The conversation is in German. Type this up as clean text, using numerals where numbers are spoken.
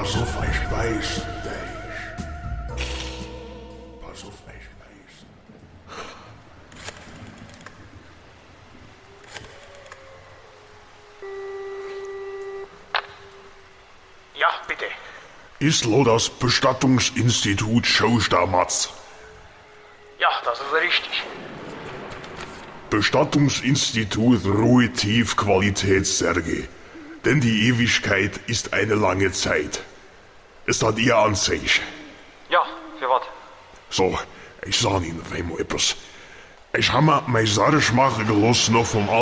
Pass auf, ich weiß dich. Pass auf, ich weiß. Ja, bitte. Ist lo das Bestattungsinstitut Schostermatz? Ja, das ist richtig. Bestattungsinstitut Ruhe Tief Qualitätssärge. Denn die Ewigkeit ist eine lange Zeit. Es hat ihr an sich. Ja, für was? So, ich sag Ihnen einmal etwas. Ich habe mir mein Sarg machen gelassen noch vom